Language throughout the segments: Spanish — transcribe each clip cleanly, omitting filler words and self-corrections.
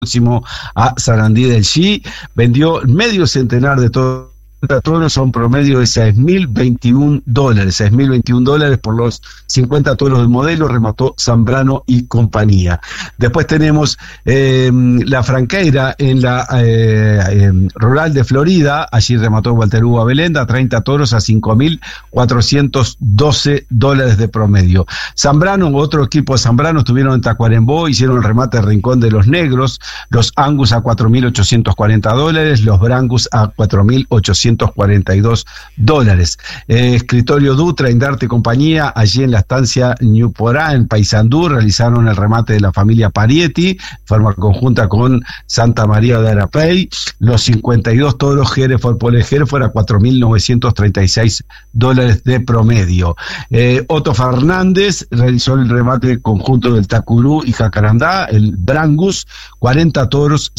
próximo a Sarandí del Chi. Vendió medio centenar de toros a un promedio de $6.021 por los 50 toros del modelo, remató Zambrano y compañía. Después tenemos la Franqueira en la rural de Florida, allí remató Walter Hugo Abelenda, 30 toros a $5.412 de promedio. Zambrano, otro equipo de Zambrano estuvieron en Tacuarembó, hicieron el remate de Rincón de los Negros, los Angus a $4.840, los Brangus a $4.842. Escritorio Dutra, Indarte y compañía, allí en la estancia Ñuporá, en Paysandú, realizaron el remate de la familia Parietti, forma conjunta con Santa María de Arapey. Los 52 toros Hereford por el Hereford a $4.936 de promedio. Otto Fernández realizó el remate conjunto del Tacurú y Jacarandá, el Brangus, 40 toros,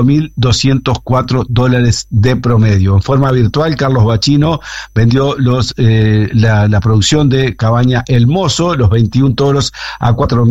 $5.204 de promedio. En forma virtual, Carlos Bachino vendió la producción de Cabaña El Mozo, los 21 toros a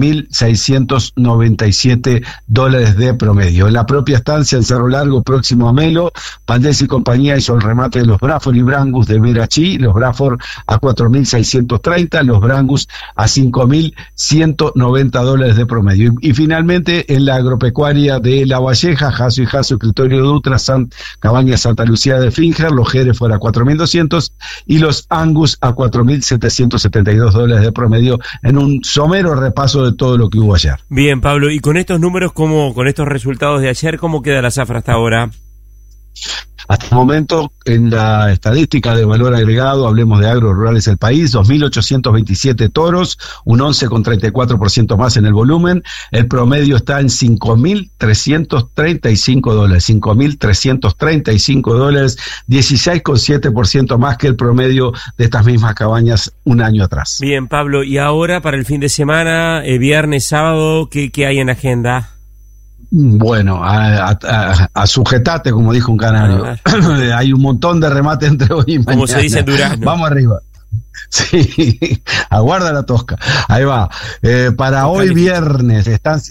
$4.697 de promedio. En la propia estancia en Cerro Largo, próximo a Melo, Valdés y compañía hizo el remate de los Braford y Brangus de Merachí, los Braford a $4.630, los Brangus a $5.190 de promedio. Y finalmente en la agropecuaria de La Valleja, Jaso y Jaso, Escritorio Dutra, Cabaña Santa Lucía de Finger, los Hereford a $4.200 y los Angus a $4.772 de promedio, en un somero repaso de todo lo que hubo ayer. Bien, Pablo, y con estos números, con estos resultados de ayer, ¿cómo queda la zafra hasta ahora? Hasta el momento, en la estadística de valor agregado, hablemos de Agro Rurales del País, 2.827 toros, un 11,34% más en el volumen. El promedio está en $5.335, 16,7% más que el promedio de estas mismas cabañas un año atrás. Bien, Pablo, y ahora para el fin de semana, viernes, sábado, ¿qué hay en agenda? Bueno, a sujetate, como dijo un canario. Hay un montón de remate entre hoy y mañana. Como se dice en Durazno. Vamos arriba. Sí, aguarda la tosca. Ahí va. Para hoy viernes,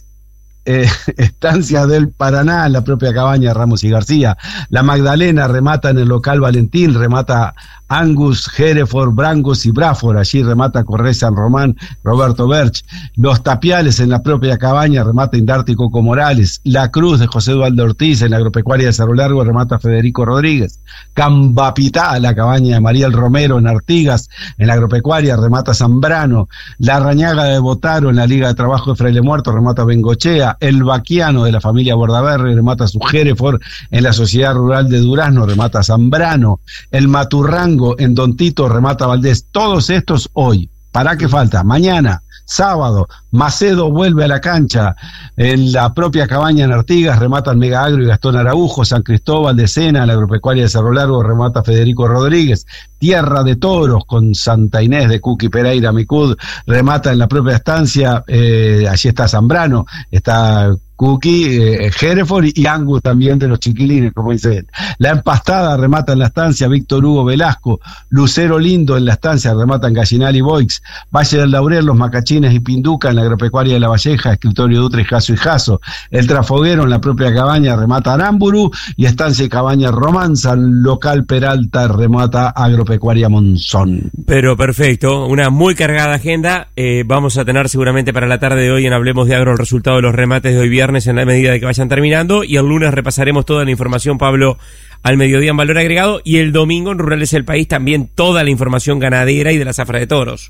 Estancia del Paraná, la propia cabaña Ramos y García. La Magdalena remata en el local Valentín, remata Angus, Hereford, Brangus y Braford, allí remata Correa San Román, Roberto Berch. Los Tapiales en la propia cabaña, remata Indarte y Coco Morales. La Cruz de José Eduardo Ortiz en la agropecuaria de Cerro Largo, remata Federico Rodríguez. Cambapitá, la cabaña de María el Romero en Artigas, en la agropecuaria, remata Zambrano. La Rañaga de Botaro en la Liga de Trabajo de Fraile Muerto, remata Bengochea. El Baquiano de la familia Bordaberry remata su Hereford, en la Sociedad Rural de Durazno remata Zambrano. El Maturrango en Don Tito remata Valdés. Todos estos hoy. ¿Para qué falta? Mañana, sábado, Macedo vuelve a la cancha. En la propia cabaña en Artigas rematan Mega Agro y Gastón Araujo. San Cristóbal de Sena, la agropecuaria de Cerro Largo, remata Federico Rodríguez. Tierra de Toros con Santa Inés de Cuqui Pereira Micud, remata en la propia estancia. Allí está Zambrano, está Cookie, Hereford y Angus también de los chiquilines, como dicen. La Empastada remata en la estancia Víctor Hugo Velasco. Lucero Lindo en la estancia rematan Gallinal y Boix. Valle del Laurel, los Macachines y Pinduca en la agropecuaria de La Valleja, Escritorio Dutra y Jaso y Jaso. El Trafoguero en la propia cabaña remata Aramburu y estancia y cabaña Romanza, local Peralta remata agropecuaria Monzón. Pero perfecto, una muy cargada agenda. Vamos a tener seguramente para la tarde de hoy en Hablemos de Agro el resultado de los remates de hoy viernes en la medida de que vayan terminando, y el lunes repasaremos toda la información, Pablo, al mediodía en Valor Agregado, y el domingo en Rurales del País también toda la información ganadera y de la zafra de toros.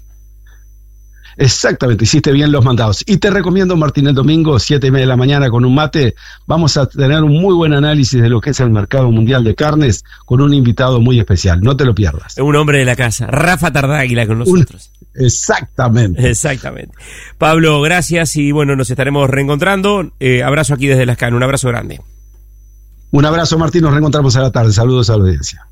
Exactamente, hiciste bien los mandados. Y te recomiendo, Martín, el domingo, 7:30 de la mañana, con un mate, vamos a tener un muy buen análisis de lo que es el mercado mundial de carnes, con un invitado muy especial, no te lo pierdas. Un hombre de la casa, Rafa Tardáguila con nosotros. Exactamente. Pablo, gracias, y bueno, nos estaremos reencontrando. Abrazo aquí desde Las Canas, un abrazo grande. Un abrazo, Martín, nos reencontramos a la tarde. Saludos a la audiencia.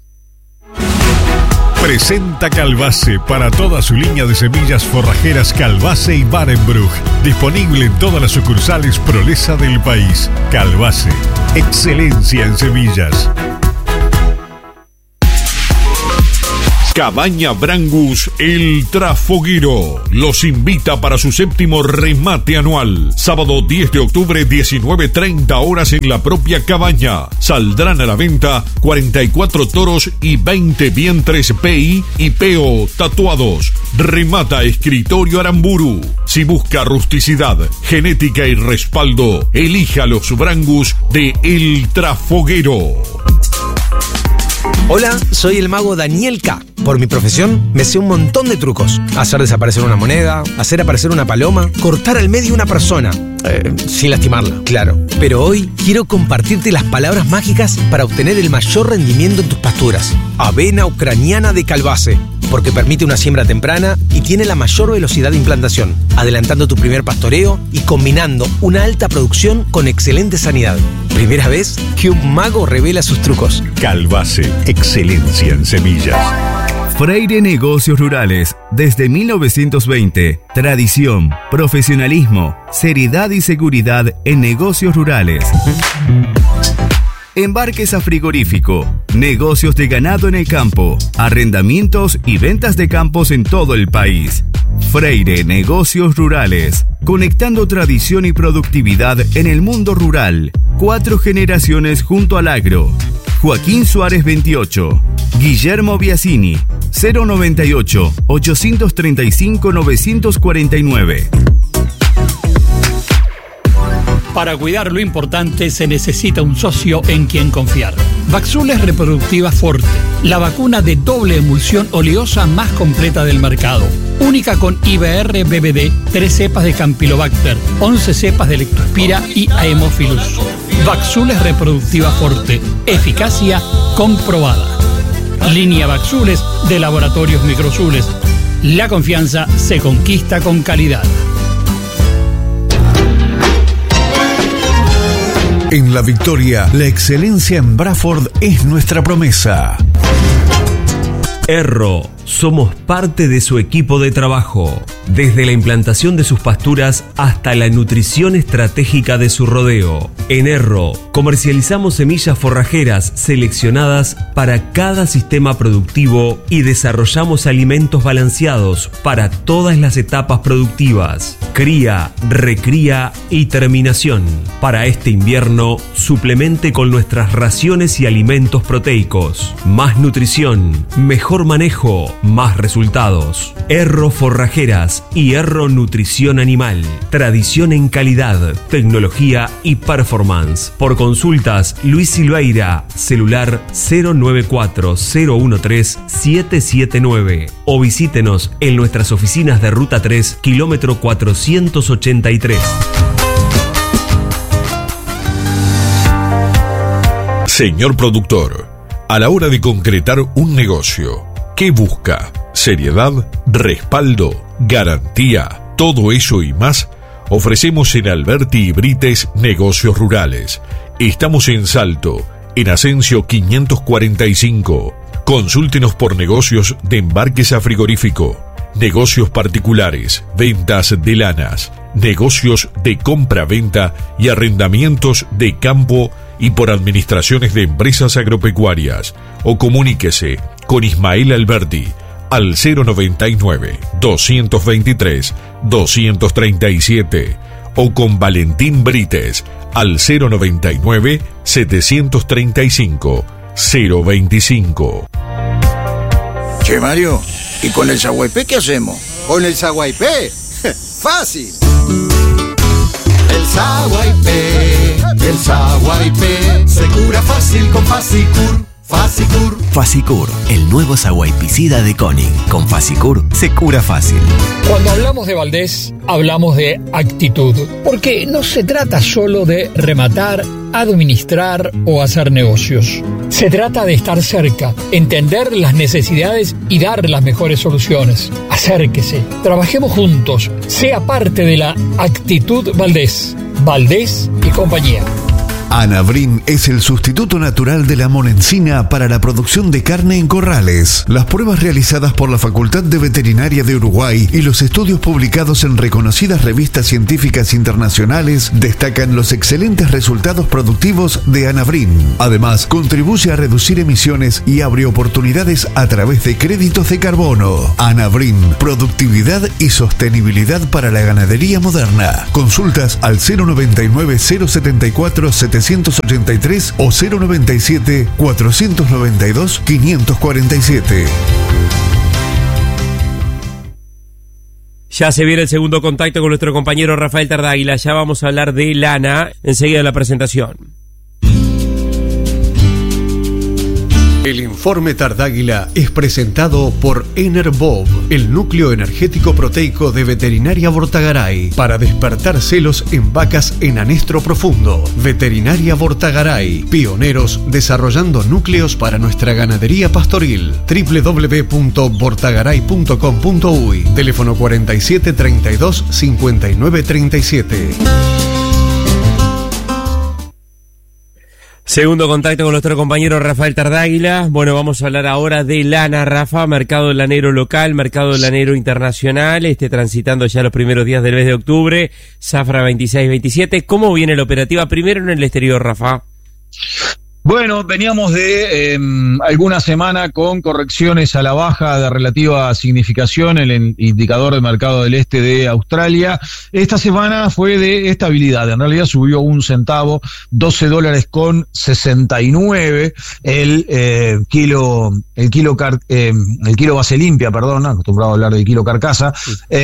Presenta Calbase para toda su línea de semillas forrajeras Calbase y Barenbruch. Disponible en todas las sucursales Prolesa del país. Calbase, excelencia en semillas. Cabaña Brangus El Trafoguero los invita para su 7º remate anual. Sábado 10 de octubre, 19:30 horas en la propia cabaña. Saldrán a la venta 44 toros y 20 vientres PI y PO tatuados. Remata Escritorio Aramburu. Si busca rusticidad, genética y respaldo, elija los Brangus de El Trafoguero. Hola, soy el mago Daniel K. Por mi profesión, me sé un montón de trucos. Hacer desaparecer una moneda, hacer aparecer una paloma, cortar al medio una persona. Sin lastimarla, claro. Pero hoy quiero compartirte las palabras mágicas para obtener el mayor rendimiento en tus pasturas. Avena ucraniana de Calvace, porque permite una siembra temprana y tiene la mayor velocidad de implantación, adelantando tu primer pastoreo y combinando una alta producción con excelente sanidad. Primera vez que un mago revela sus trucos. Calvace, excelencia en semillas. Freire Negocios Rurales, desde 1920. Tradición, profesionalismo, seriedad y seguridad en negocios rurales. Embarques a frigorífico, negocios de ganado en el campo, arrendamientos y ventas de campos en todo el país. Freire Negocios Rurales, conectando tradición y productividad en el mundo rural. 4 generaciones junto al agro. Joaquín Suárez 28, Guillermo Biasini, 098-835-949. Para cuidar lo importante se necesita un socio en quien confiar. Vaxules Reproductiva Forte, la vacuna de doble emulsión oleosa más completa del mercado. Única con IBR BBD, 3 cepas de Campylobacter, 11 cepas de Lectospira y Haemophilus. Vaxules Reproductiva Forte, eficacia comprobada. Línea Vaxules de Laboratorios Microzules. La confianza se conquista con calidad. En La Victoria, la excelencia en Braford es nuestra promesa. Erro, somos parte de su equipo de trabajo, desde la implantación de sus pasturas hasta la nutrición estratégica de su rodeo. En Erro, comercializamos semillas forrajeras seleccionadas para cada sistema productivo y desarrollamos alimentos balanceados para todas las etapas productivas: cría, recría y terminación. Para este invierno, suplemente con nuestras raciones y alimentos proteicos. Más nutrición, mejor manejo, más resultados. Erro Forrajeras y Erro Nutrición Animal. Tradición en calidad, tecnología y performance. Por consultas, Luis Silveira, celular 094-013-779. O visítenos en nuestras oficinas de Ruta 3, kilómetro 483. Señor productor, a la hora de concretar un negocio, ¿qué busca? Seriedad, respaldo, garantía, todo eso y más ofrecemos en Alberti y Brites Negocios Rurales. Estamos en Salto, en Asensio 545. Consúltenos por negocios de embarques a frigorífico, negocios particulares, ventas de lanas, negocios de compra-venta y arrendamientos de campo y por administraciones de empresas agropecuarias. O comuníquese con Ismael Alberti al 099-223-237 o con Valentín Brites al 099-735-025. Che, Mario, ¿y con el Zaguaypé qué hacemos? ¿Con el Zaguaypé? ¡Fácil! El Zaguaypé se cura fácil con Fasicur. Fasicur, el nuevo zaguaypicida de Koenig. Con Fasicur se cura fácil. Cuando hablamos de Valdés, hablamos de actitud, porque no se trata solo de rematar, administrar o hacer negocios. Se trata de estar cerca, entender las necesidades y dar las mejores soluciones. Acérquese, trabajemos juntos, sea parte de la actitud Valdés. Valdés y compañía. Anabrin es el sustituto natural de la monencina para la producción de carne en corrales. Las pruebas realizadas por la Facultad de Veterinaria de Uruguay y los estudios publicados en reconocidas revistas científicas internacionales destacan los excelentes resultados productivos de Anabrin. Además, contribuye a reducir emisiones y abre oportunidades a través de créditos de carbono. Anabrin, productividad y sostenibilidad para la ganadería moderna. Consultas al 099-074-783 o 097-492-547. Ya se viene el segundo contacto con nuestro compañero Rafael Tardáguila. Ya vamos a hablar de lana enseguida de la presentación. El informe Tardáguila es presentado por Enerbov, el núcleo energético proteico de Veterinaria Vortagaray, para despertar celos en vacas en anestro profundo. Veterinaria Vortagaray, pioneros desarrollando núcleos para nuestra ganadería pastoril. www.vortagaray.com.uy, teléfono 47 32 59 37. Segundo contacto con nuestro compañero Rafael Tardáguila. Bueno, vamos a hablar ahora de lana, Rafa, mercado lanero local, mercado lanero internacional, transitando ya los primeros días del mes de octubre, Zafra 26-27. ¿Cómo viene la operativa? Primero en el exterior, Rafa. Bueno, veníamos de alguna semana con correcciones a la baja de relativa significación en el indicador de mercado del este de Australia. Esta semana fue de estabilidad, en realidad subió un centavo, $12.69 el kilo base limpia, perdón, acostumbrado a hablar de kilo carcasa.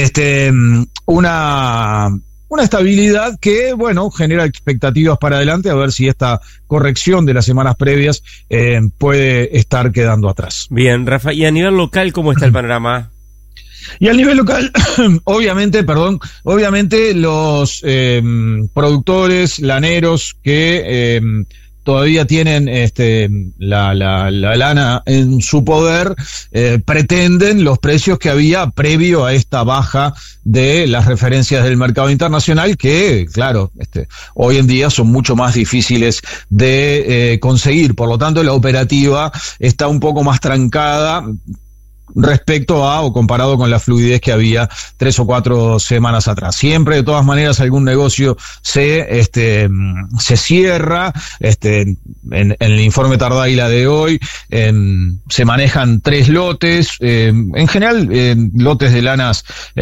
Una estabilidad que, bueno, genera expectativas para adelante, a ver si esta corrección de las semanas previas puede estar quedando atrás. Bien, Rafa, y a nivel local, ¿cómo está el panorama? Y a nivel local, obviamente los productores laneros que todavía tienen la lana en su poder, pretenden los precios que había previo a esta baja de las referencias del mercado internacional, que, claro, hoy en día son mucho más difíciles de conseguir. Por lo tanto, la operativa está un poco más trancada respecto a o comparado con la fluidez que había 3 o 4 semanas atrás. Siempre, de todas maneras, algún negocio se cierra. En el informe Tardáguila de hoy se manejan 3 lotes, en general lotes de lanas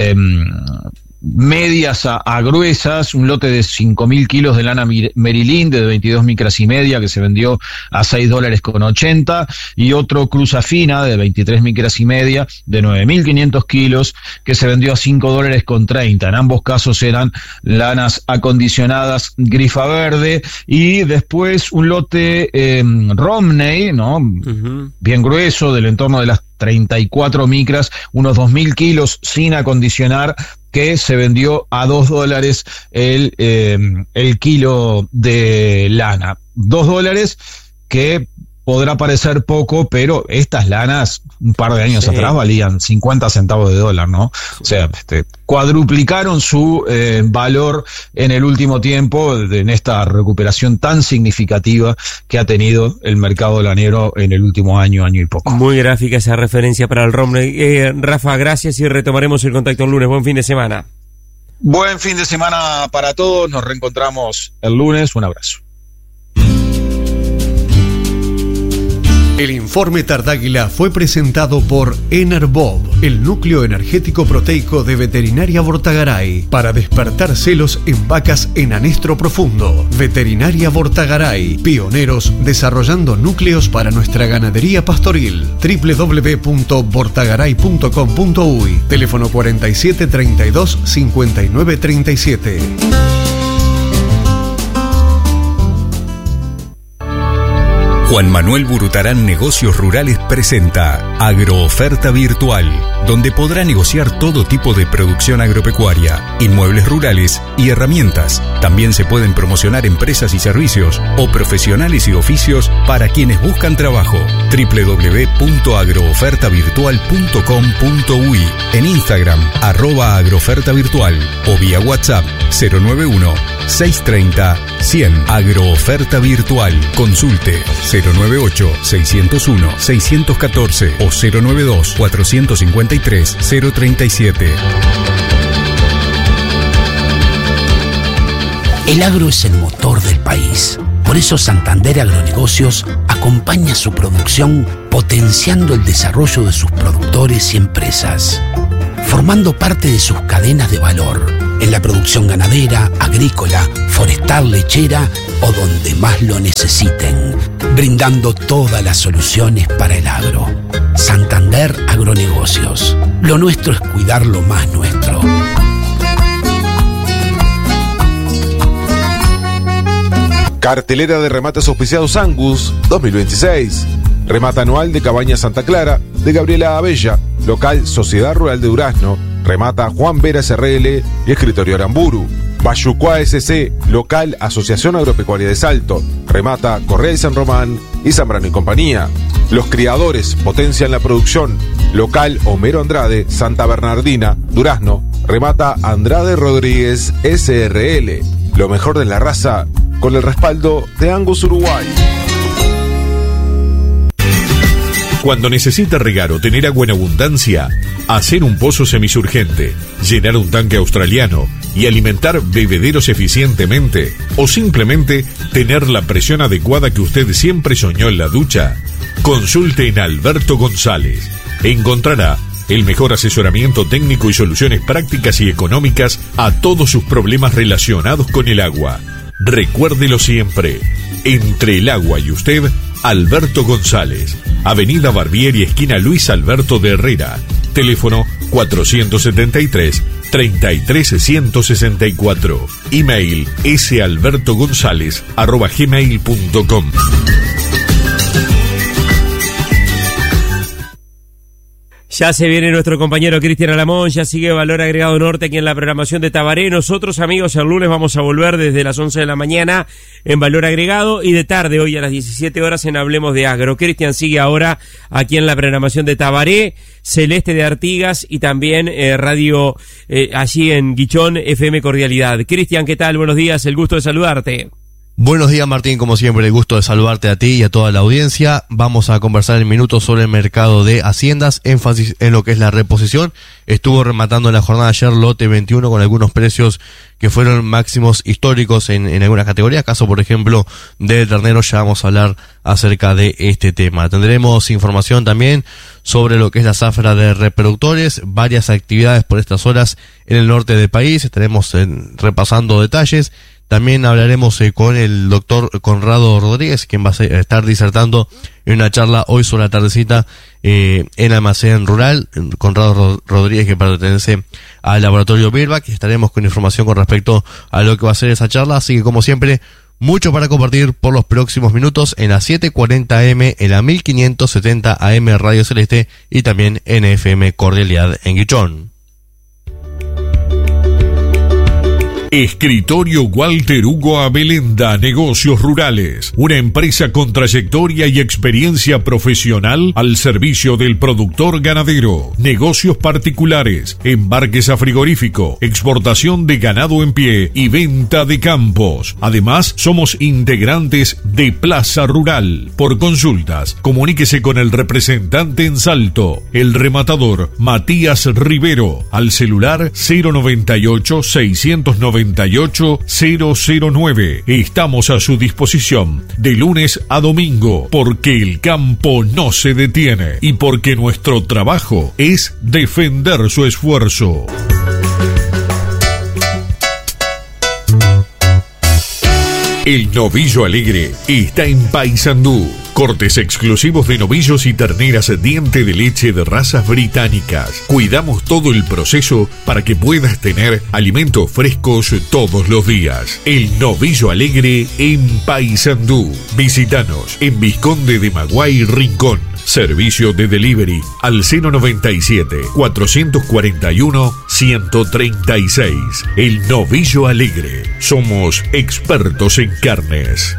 medias a gruesas, un lote de 5.000 kilos de lana Merilín de 22 micras y media que se vendió a $6.80 y otro cruza fina de 23 micras y media de 9.500 kilos que se vendió a $5.30. En ambos casos eran lanas acondicionadas grifa verde, y después un lote Romney, ¿no? Bien grueso, del entorno de las 34 micras, unos 2.000 kilos sin acondicionar, que se vendió a $2 el kilo de lana. $2 que podrá parecer poco, pero estas lanas un par de años atrás valían 50 centavos de dólar, ¿no? O sea, cuadruplicaron su valor en el último tiempo, en esta recuperación tan significativa que ha tenido el mercado lanero en el último año y poco. Muy gráfica esa referencia para el Romney. Rafa, gracias, y retomaremos el contacto el lunes. Buen fin de semana. Buen fin de semana para todos. Nos reencontramos el lunes. Un abrazo. El informe Tardáguila fue presentado por Enerbov, el núcleo energético proteico de Veterinaria Vortagaray, para despertar celos en vacas en anestro profundo. Veterinaria Vortagaray, pioneros desarrollando núcleos para nuestra ganadería pastoril. www.vortagaray.com.uy, teléfono 47 32 59 37. Juan Manuel Burutarán Negocios Rurales presenta Agrooferta Virtual, donde podrá negociar todo tipo de producción agropecuaria, inmuebles rurales y herramientas. También se pueden promocionar empresas y servicios o profesionales y oficios para quienes buscan trabajo. www.agroofertavirtual.com.uy, en Instagram @agroofertavirtual o vía WhatsApp 091 630-100. Agrooferta virtual. Consulte 098-601-614 o 092-453-037. El agro es el motor del país. Por eso Santander Agronegocios acompaña su producción potenciando el desarrollo de sus productores y empresas, formando parte de sus cadenas de valor en la producción ganadera, agrícola, forestal, lechera o donde más lo necesiten, brindando todas las soluciones para el agro. Santander Agronegocios. Lo nuestro es cuidar lo más nuestro. Cartelera de remates auspiciados Angus 2026. Remata anual de Cabaña Santa Clara de Gabriela Abella. Local Sociedad Rural de Durazno. Remata Juan Vera SRL y Escritorio Aramburu. Bayucuá SC. Local Asociación Agropecuaria de Salto. Remata Correa y San Román y Zambrano y Compañía. Los criadores potencian la producción. Local Homero Andrade, Santa Bernardina, Durazno. Remata Andrade Rodríguez SRL. Lo mejor de la raza con el respaldo de Angus Uruguay. Cuando necesita regar o tener agua en abundancia, hacer un pozo semisurgente, llenar un tanque australiano y alimentar bebederos eficientemente, o simplemente tener la presión adecuada que usted siempre soñó en la ducha, consulte en Alberto González. Encontrará el mejor asesoramiento técnico y soluciones prácticas y económicas a todos sus problemas relacionados con el agua. Recuérdelo siempre, entre el agua y usted, Alberto González, Avenida Barbieri, esquina Luis Alberto de Herrera, teléfono 473-33164, email salbertogonzalez@gmail.com. Ya se viene nuestro compañero Cristian Alamón, ya sigue Valor Agregado Norte aquí en la programación de Tabaré. Nosotros, amigos, el lunes vamos a volver desde las 11 de la mañana en Valor Agregado y de tarde, hoy a las 17 horas en Hablemos de Agro. Cristian sigue ahora aquí en la programación de Tabaré, Celeste de Artigas y también radio allí en Guichón, FM Cordialidad. Cristian, ¿qué tal? Buenos días, el gusto de saludarte. Buenos días, Martín, como siempre el gusto de saludarte a ti y a toda la audiencia. Vamos a conversar en minutos sobre el mercado de haciendas, énfasis en lo que es la reposición. Estuvo rematando en la jornada ayer lote 21 con algunos precios que fueron máximos históricos en algunas categorías, caso por ejemplo de ternero. Ya vamos a hablar acerca de este tema. Tendremos información también sobre lo que es la zafra de reproductores, varias actividades por estas horas en el norte del país, estaremos repasando detalles. También hablaremos con el doctor Conrado Rodríguez, quien va a estar disertando en una charla hoy sobre la tardecita en Almacén Rural. Conrado Rodríguez, que pertenece al laboratorio Birback. Estaremos con información con respecto a lo que va a ser esa charla. Así que, como siempre, mucho para compartir por los próximos minutos en la 740 AM, en la 1570 AM Radio Celeste y también en FM Cordialidad en Guichón. Escritorio Walter Hugo Abelenda, Negocios Rurales, una empresa con trayectoria y experiencia profesional al servicio del productor ganadero, negocios particulares, embarques a frigorífico, exportación de ganado en pie y venta de campos. Además, somos integrantes de Plaza Rural. Por consultas, comuníquese con el representante en Salto, el rematador Matías Rivero, al celular 098-698-009. Estamos a su disposición de lunes a domingo, porque el campo no se detiene y porque nuestro trabajo es defender su esfuerzo. El Novillo Alegre está en Paysandú. Cortes exclusivos de novillos y terneras diente de leche de razas británicas. Cuidamos todo el proceso para que puedas tener alimentos frescos todos los días. El Novillo Alegre en Paysandú. Visítanos en Vizconde de Maguay, Rincón. Servicio de delivery al 097-441-136. El Novillo Alegre. Somos expertos en carnes.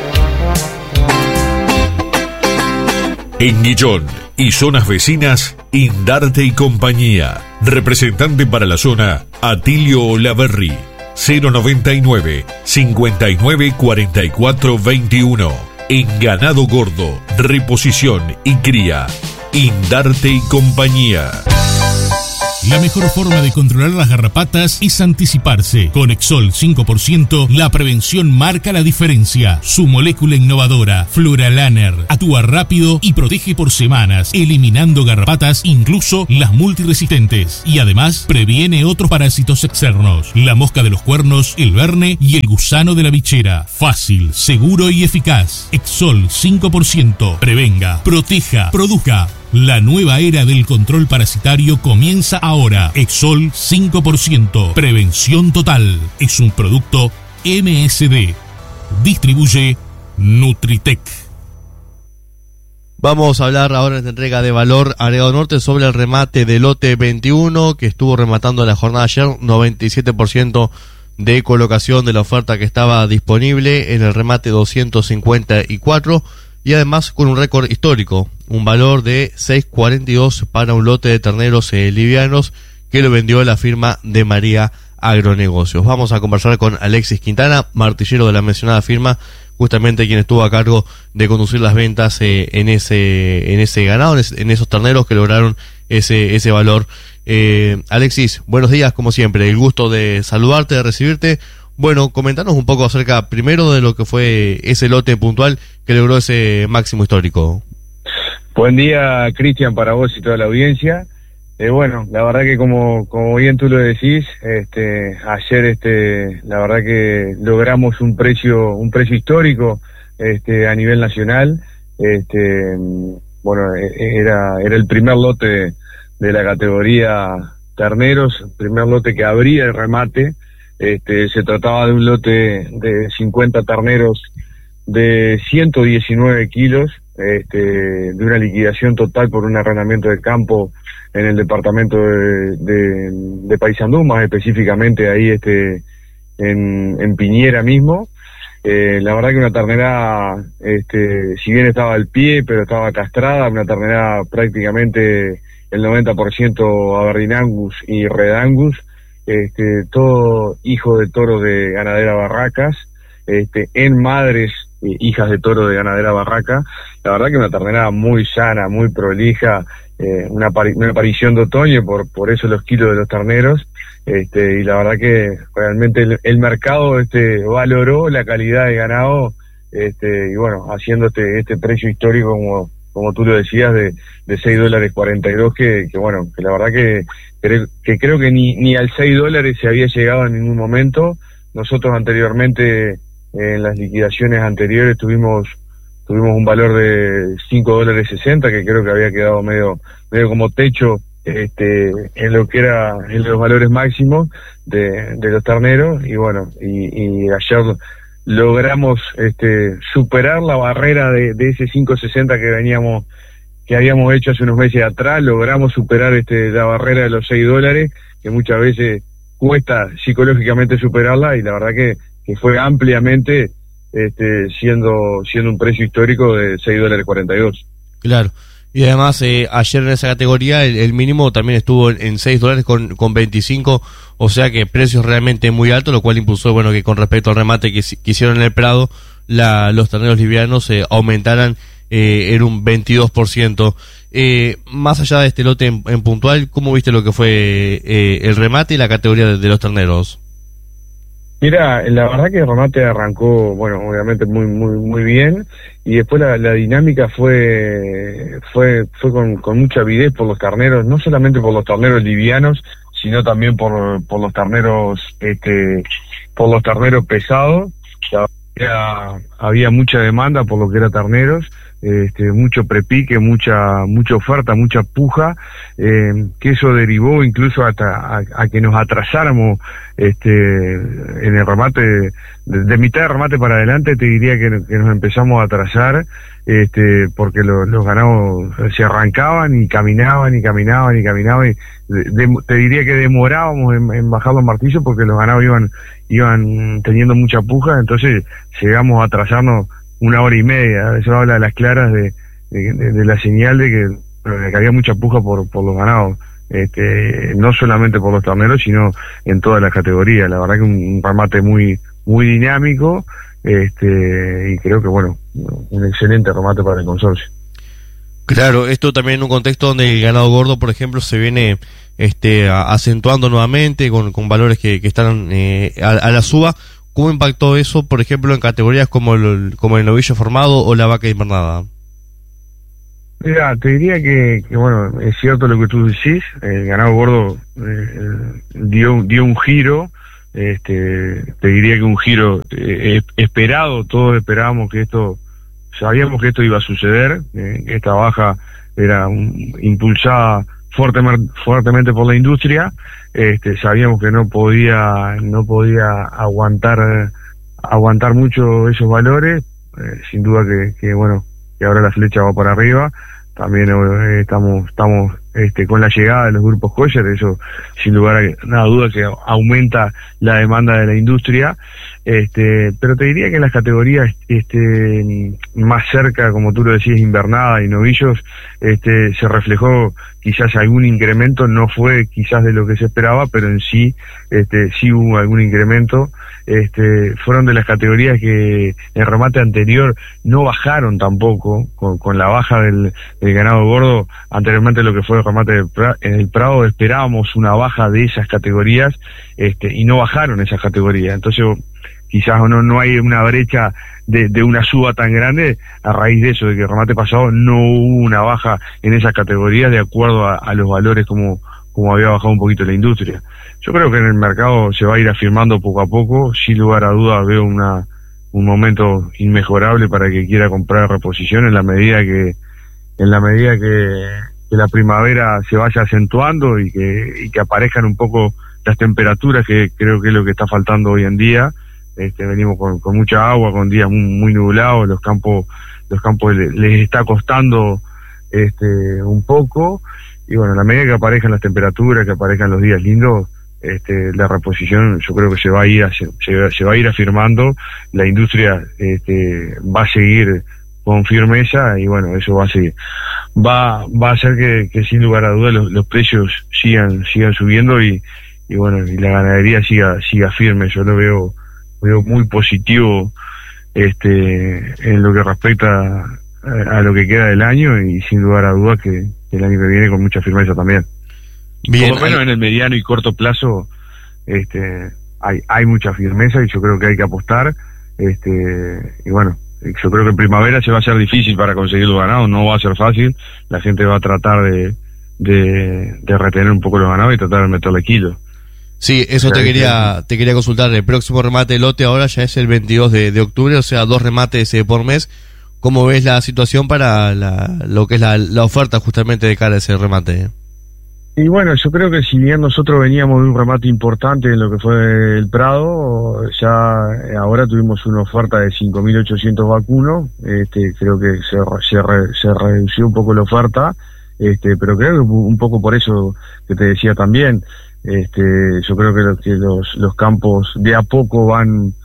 En Guichón y zonas vecinas Indarte y compañía. Representante para la zona, Atilio Olaverri. 099 59 44 21. En ganado gordo, reposición y cría. Indarte y compañía. La mejor forma de controlar las garrapatas es anticiparse. Con Exol 5%, la prevención marca la diferencia. Su molécula innovadora, Fluralaner, actúa rápido y protege por semanas, eliminando garrapatas, incluso las multiresistentes. Y además, previene otros parásitos externos. La mosca de los cuernos, el verne y el gusano de la bichera. Fácil, seguro y eficaz. Exol 5%. Prevenga, proteja, produzca. La nueva era del control parasitario comienza ahora. Exol 5%. Prevención total. Es un producto MSD. Distribuye Nutritec. Vamos a hablar ahora en esta entrega de Valor Agregado Norte sobre el remate de lote 21 que estuvo rematando la jornada ayer. 97% de colocación de la oferta que estaba disponible en el remate 254. Y además con un récord histórico, un valor de 6.42 para un lote de terneros livianos que lo vendió la firma de María Agronegocios. Vamos a conversar con Alexis Quintana, martillero de la mencionada firma, justamente quien estuvo a cargo de conducir las ventas en ese ganado, en esos terneros que lograron ese valor. Alexis, buenos días, como siempre, el gusto de saludarte, de recibirte. Bueno, comentanos un poco acerca primero de lo que fue ese lote puntual que logró ese máximo histórico. Buen día, Cristian, para vos y toda la audiencia. Bueno, la verdad que como bien tú lo decís, ayer la verdad que logramos un precio histórico a nivel nacional. Bueno, era el primer lote de la categoría terneros, primer lote que abría el remate. Se trataba de un lote de 50 terneros de 119 kilos, de una liquidación total por un arrendamiento de campo en el departamento de Paysandú, más específicamente ahí en Piñera mismo. La verdad que una ternera, si bien estaba al pie, pero estaba castrada, una ternera prácticamente el 90% Aberdeen Angus y Red Angus. Todo hijo de toro de ganadera Barracas, en madres hijas de toro de ganadera Barraca. La verdad que una ternera muy sana, muy prolija, una aparición de otoño, por eso los kilos de los terneros, y la verdad que realmente el mercado valoró la calidad de ganado, y bueno, haciendo este precio histórico como tú lo decías, de $6.42, que bueno, que la verdad que creo que ni al $6 se había llegado en ningún momento. Nosotros anteriormente, en las liquidaciones anteriores, tuvimos un valor de $5.60, que creo que había quedado medio como techo, en lo que era, en los valores máximos de los terneros, y bueno, y ayer logramos superar la barrera de ese 5.60 que habíamos hecho hace unos meses atrás. Logramos superar la barrera de los $6, que muchas veces cuesta psicológicamente superarla, y la verdad que fue ampliamente siendo un precio histórico de $6.42. Claro. Y además, ayer en esa categoría el mínimo también estuvo en $6 con 25, o sea que precios realmente muy altos, lo cual impulsó, bueno, que con respecto al remate que hicieron en el Prado, los terneros livianos aumentaran en un 22%. Más allá de este lote en puntual, ¿cómo viste lo que fue el remate y la categoría de los terneros? Mira, la verdad que el remate arrancó, bueno, obviamente muy bien, y después la dinámica fue con mucha avidez por los terneros, no solamente por los terneros livianos, sino también por los terneros pesados. Había mucha demanda por lo que era terneros, mucho prepique, mucha oferta, mucha puja, que eso derivó incluso hasta a que nos atrasáramos en el remate, de mitad de remate para adelante te diría que nos empezamos a atrasar, porque los ganados se arrancaban y caminaban, y te diría que demorábamos en bajar los martillos porque los ganados iban teniendo mucha puja, entonces llegamos a atrasarnos 1 hora y media. Eso habla a las claras de la señal de que había mucha puja por los ganados, no solamente por los terneros, sino en todas las categorías. La verdad que un remate muy dinámico, y creo que bueno, un excelente remate para el consorcio. Claro, esto también en un contexto donde el ganado gordo, por ejemplo, se viene acentuando nuevamente con valores que están a la suba. ¿Cómo impactó eso, por ejemplo, en categorías como el novillo formado o la vaca invernada? Mira, te diría que bueno, es cierto lo que tú decís, el ganado gordo dio un giro, te diría que un giro esperado, todos esperábamos que sabíamos que esto iba a suceder, esta baja era impulsada fuertemente por la industria, sabíamos que no podía aguantar mucho esos valores, sin duda que bueno, que ahora la flecha va para arriba. También estamos con la llegada de los grupos Coller, eso sin lugar a duda que aumenta la demanda de la industria, pero te diría que en las categorías más cerca, como tú lo decías, invernada y novillos, se reflejó quizás algún incremento, no fue quizás de lo que se esperaba, pero en sí hubo algún incremento. Fueron de las categorías que el remate anterior no bajaron tampoco, con la baja del ganado gordo. Anteriormente lo que fue el remate en el Prado, esperábamos una baja de esas categorías, y no bajaron esas categorías. Entonces quizás no hay una brecha de una suba tan grande a raíz de eso, de que el remate pasado no hubo una baja en esas categorías de acuerdo a los valores como había bajado un poquito la industria. Yo creo que en el mercado se va a ir afirmando poco a poco, sin lugar a dudas veo un momento inmejorable para que quiera comprar reposición en la medida que la primavera se vaya acentuando y que aparezcan un poco las temperaturas, que creo que es lo que está faltando hoy en día. Venimos con mucha agua, con días muy nublados, los campos les está costando un poco, y bueno, a la medida que aparezcan las temperaturas, que aparezcan los días lindos, la reposición yo creo que se va a ir afirmando. La industria va a seguir con firmeza, y bueno, eso va a hacer que sin lugar a dudas los precios sigan subiendo, y bueno, y la ganadería siga firme. Yo lo veo muy positivo en lo que respecta a lo que queda del año, y sin lugar a dudas que el año que viene con mucha firmeza también. Bien, por lo menos en el mediano y corto plazo hay mucha firmeza, y yo creo que hay que apostar, y bueno, yo creo que en primavera se va a hacer difícil para conseguir los ganados, no va a ser fácil, la gente va a tratar de retener un poco los ganados y tratar de meterle kilos. Sí, eso te quería consultar. El próximo remate de lote ahora ya es el 22 de octubre, o sea, 2 remates por mes. ¿Cómo ves la situación para lo que es la oferta justamente de cara a ese remate? Y bueno, yo creo que si bien nosotros veníamos de un remate importante en lo que fue el Prado, ya ahora tuvimos una oferta de 5.800 vacunos, creo que se redució un poco la oferta, pero creo que un poco por eso que te decía también, yo creo que los campos de a poco van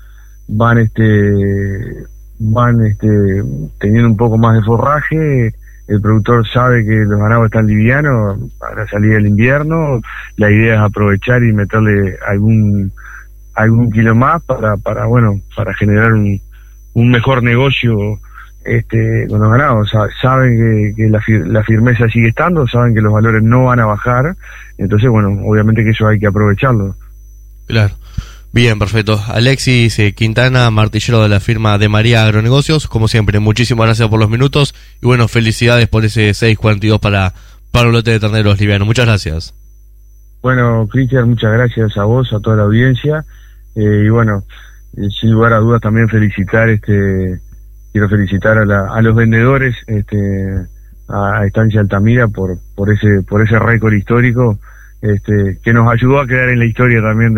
teniendo un poco más de forraje. El productor sabe que los ganados están livianos para salir del invierno. La idea es aprovechar y meterle algún kilo más para generar un mejor negocio con los ganados. Saben que la firmeza sigue estando, saben que los valores no van a bajar, entonces bueno, obviamente que eso hay que aprovecharlo. Claro. Bien, perfecto. Alexis Quintana, martillero de la firma de María Agronegocios, como siempre, muchísimas gracias por los minutos, y bueno, felicidades por ese 6.42 para el lote de terneros liviano. Muchas gracias. Bueno, Cristian, muchas gracias a vos, a toda la audiencia, y bueno, sin lugar a dudas también quiero felicitar a los vendedores, a Estancia Altamira por ese récord histórico, que nos ayudó a quedar en la historia también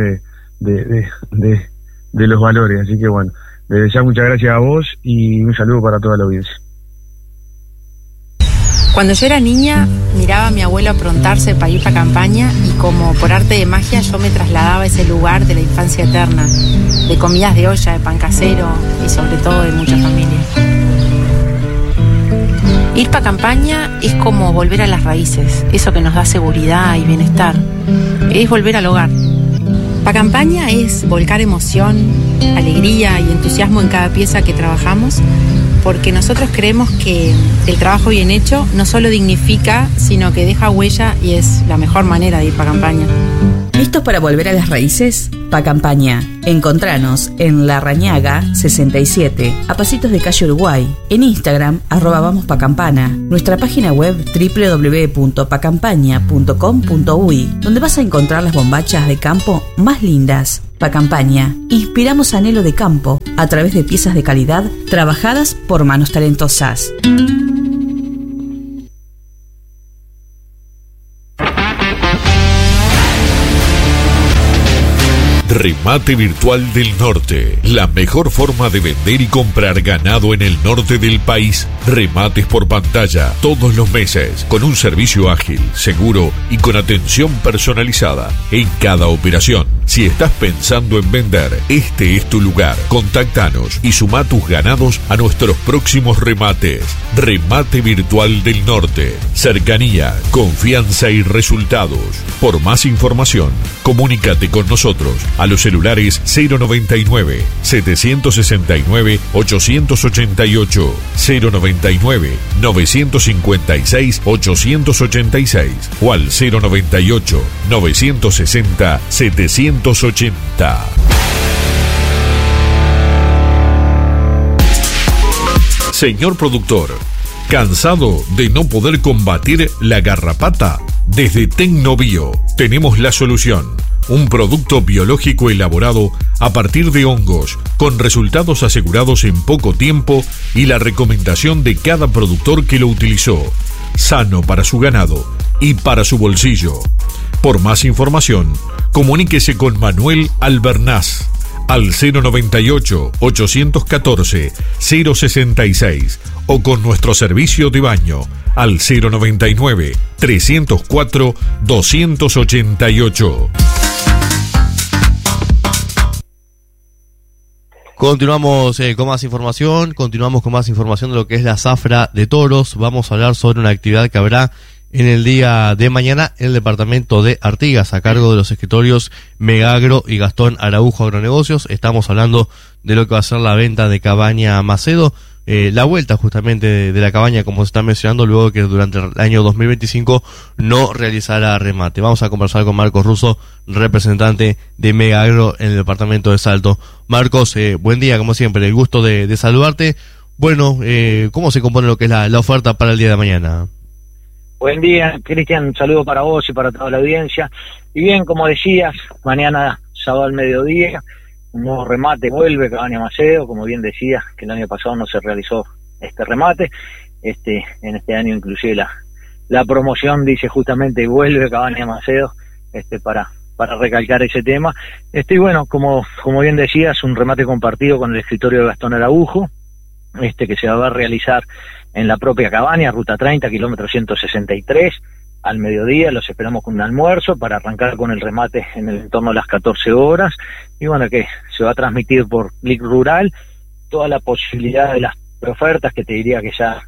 de los valores. Así que bueno, desde ya muchas gracias a vos y un saludo para toda la audiencia. Cuando yo era niña miraba a mi abuelo aprontarse para ir a campaña, y como por arte de magia yo me trasladaba a ese lugar de la infancia eterna, de comidas de olla, de pan casero y sobre todo de mucha familia. Ir para campaña es como volver a las raíces, eso que nos da seguridad y bienestar. Es volver al hogar. Pa' campaña es volcar emoción, alegría y entusiasmo en cada pieza que trabajamos, porque nosotros creemos que el trabajo bien hecho no solo dignifica, sino que deja huella y es la mejor manera de ir pa' campaña. ¿Listos para volver a las raíces? Pa' campaña. Encontranos en La Rañaga 67, a pasitos de calle Uruguay. En Instagram, @vamospacampana. Nuestra página web www.pacampaña.com.uy, donde vas a encontrar las bombachas de campo más lindas. Pa' campaña. Inspiramos anhelo de campo a través de piezas de calidad trabajadas por manos talentosas. Remate Virtual del Norte, la mejor forma de vender y comprar ganado en el norte del país. Remates por pantalla todos los meses, con un servicio ágil, seguro y con atención personalizada en cada operación. Si estás pensando en vender, este es tu lugar. Contáctanos y suma tus ganados a nuestros próximos remates. Remate Virtual del Norte, cercanía, confianza y resultados. Por más información, comunícate con nosotros a los celulares 099 769 888, 099 956 886 o al 098 960 780. Señor productor, ¿cansado de no poder combatir la garrapata? Desde Tecnobio tenemos la solución. Un producto biológico elaborado a partir de hongos, con resultados asegurados en poco tiempo y la recomendación de cada productor que lo utilizó. Sano para su ganado y para su bolsillo. Por más información, comuníquese con Manuel Albernaz al 098-814-066 o con nuestro servicio de baño al 099-304-288. Continuamos con más información, de lo que es la zafra de toros. Vamos a hablar sobre una actividad que habrá en el día de mañana en el departamento de Artigas, a cargo de los escritorios Megagro y Gastón Araujo Agronegocios. Estamos hablando de lo que va a ser la venta de Cabaña Macedo, la vuelta justamente de la cabaña, como se está mencionando, luego que durante el año 2025 no realizará remate. Vamos a conversar con Marcos Russo, representante de Megagro en el departamento de Salto. Marcos, buen día, como siempre, el gusto de saludarte. Bueno, ¿cómo se compone lo que es la oferta para el día de mañana? Buen día, Cristian, un saludo para vos y para toda la audiencia. Y bien, como decías, mañana, sábado al mediodía, un nuevo remate vuelve Cabaña Macedo, como bien decías, que el año pasado no se realizó este remate. En este año inclusive la promoción dice justamente vuelve Cabaña Macedo, para recalcar ese tema. Y bueno, como bien decías, un remate compartido con el escritorio de Gastón Araujo, que se va a realizar en la propia cabaña, ruta 30, kilómetro 163, al mediodía. Los esperamos con un almuerzo para arrancar con el remate en el entorno de las 14 horas. Y bueno, que se va a transmitir por Click Rural toda la posibilidad de las preofertas, que te diría que ya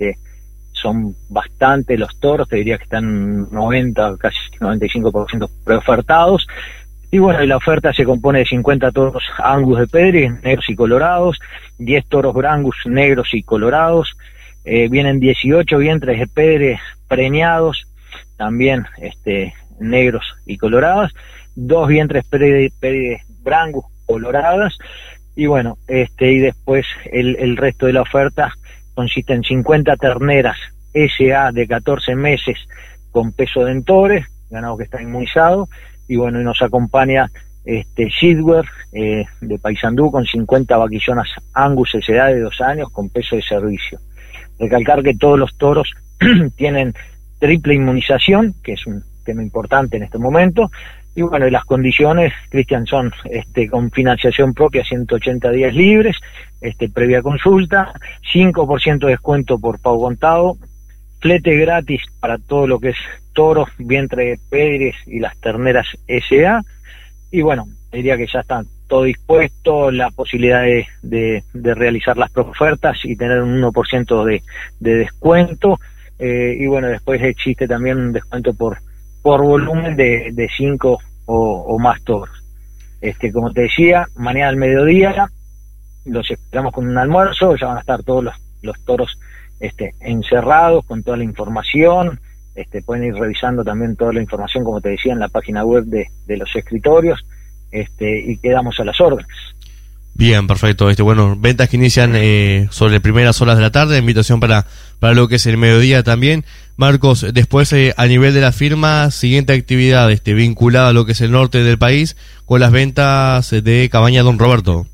son bastante los toros, te diría que están 90, casi 95% preofertados. Y bueno, y la oferta se compone de 50 toros Angus de Pedre, negros y colorados, 10 toros Brangus negros y colorados, vienen 18 vientres de Pedre preñados, también negros y coloradas, 2 vientres Pedre Brangus coloradas, y bueno, y después el resto de la oferta consiste en 50 terneras SA de 14 meses con peso de entores, ganado que está inmunizado. Y bueno, y nos acompaña Sidwer de Paysandú con 50 vaquillonas Angus SA de 2 años con peso de servicio. Recalcar que todos los toros tienen triple inmunización, que es un tema importante en este momento. Y bueno, y las condiciones, Cristian, son con financiación propia 180 días libres, previa consulta, 5% de descuento por pago contado, flete gratis para todo lo que es toros, vientre de Pedres y las terneras SA. Y bueno, diría que ya están todo dispuesto, la posibilidad de realizar las ofertas y tener un 1% de descuento, y bueno, después existe también un descuento por volumen de 5 o más toros. Como te decía, mañana al mediodía los esperamos con un almuerzo, ya van a estar todos los toros encerrados con toda la información. Pueden ir revisando también toda la información, como te decía, en la página web de los escritorios, y quedamos a las órdenes. Bien, perfecto. Bueno, ventas que inician sobre primeras horas de la tarde, invitación para lo que es el mediodía también. Marcos, después a nivel de la firma, siguiente actividad vinculada a lo que es el norte del país, con las ventas de Cabaña Don Roberto.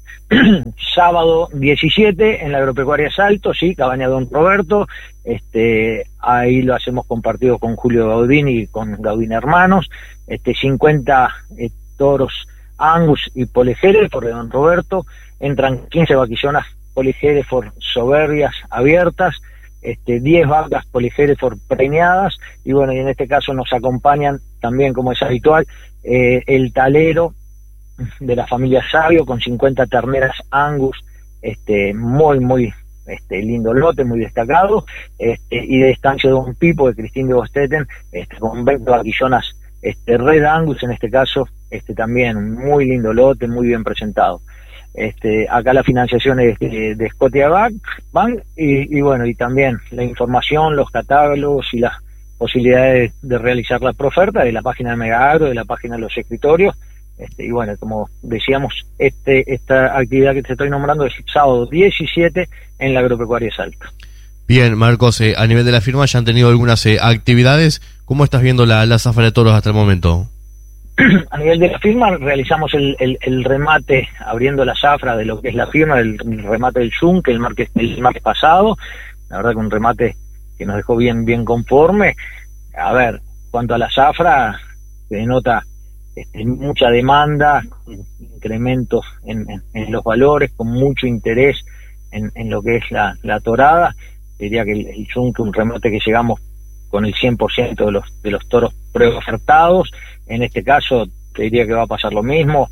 Sábado 17 en la Agropecuaria Salto, sí, Cabaña Don Roberto. Ahí lo hacemos compartido con Julio Gaudini y con Gaudini Hermanos. 50 toros Angus y Polle Hereford de Don Roberto. Entran 15 vaquillonas Polle Hereford soberbias abiertas, 10 vacas Polle Hereford preñadas, y bueno, y en este caso nos acompañan también, como es habitual, el talero de la familia Sabio con 50 terneras Angus, muy lindo lote, muy destacado, y de estancia de Don Pipo de Cristín de Bostetten, con 20 vaquillonas Red Angus en este caso, también un muy lindo lote, muy bien presentado. Acá la financiación es de Scotia Bank, y bueno, y también la información, los catálogos y las posibilidades de realizar la proferta de la página de Megaagro, de la página de los escritorios. Y bueno, como decíamos, esta actividad que te estoy nombrando es sábado 17 en la Agropecuaria Salto. Bien, Marcos, a nivel de la firma ya han tenido algunas actividades. ¿Cómo estás viendo la zafra de toros hasta el momento? A nivel de la firma realizamos el remate, abriendo la zafra de lo que es la firma, el remate del Yunque el martes pasado. La verdad que un remate que nos dejó bien conforme. A ver, cuanto a la zafra, se denota mucha demanda, incrementos en los valores, con mucho interés en lo que es la torada. Diría que el Yunque, un remate que llegamos con el 100% de los toros preofertados. En este caso te diría que va a pasar lo mismo.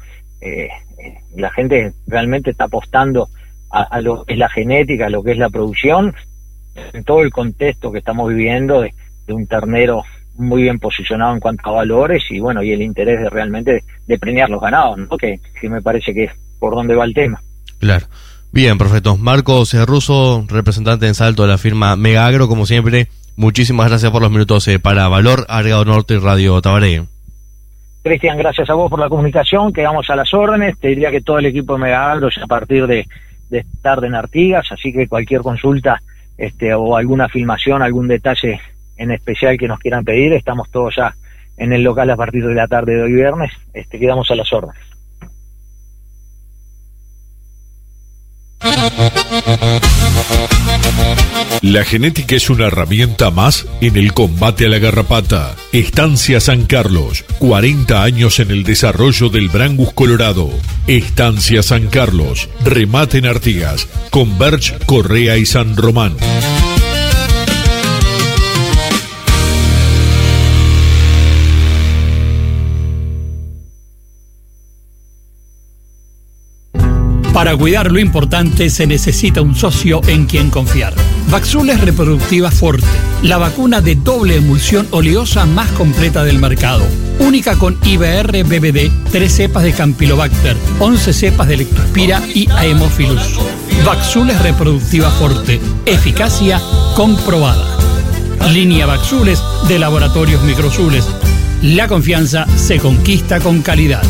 La gente realmente está apostando a lo que es la genética, a lo que es la producción, en todo el contexto que estamos viviendo de un ternero muy bien posicionado en cuanto a valores, y bueno, y el interés de realmente de premiar los ganados, ¿no? Que me parece que es por donde va el tema. Claro. Bien, perfecto. Marcos Russo, representante en Salto de la firma Megaagro, como siempre, muchísimas gracias por los minutos para Valor Agregado Norte y Radio Tabaré. Cristian, gracias a vos por la comunicación, quedamos a las órdenes. Te diría que todo el equipo de Megaagro es a partir de tarde en Artigas, así que cualquier consulta o alguna filmación, algún detalle en especial que nos quieran pedir, estamos todos ya en el local a partir de la tarde de hoy viernes. Quedamos a las órdenes. La genética es una herramienta más en el combate a la garrapata. Estancia San Carlos, 40 años en el desarrollo del Brangus Colorado. Estancia San Carlos, remate en Artigas, Converge, Correa y San Román. Para cuidar lo importante se necesita un socio en quien confiar. Vaxules Reproductiva Forte, la vacuna de doble emulsión oleosa más completa del mercado. Única con IBR BBD, 3 cepas de Campylobacter, 11 cepas de Leptospira y Haemophilus. Vaxules Reproductiva Forte, eficacia comprobada. Línea Vaxules de Laboratorios Microzules. La confianza se conquista con calidad.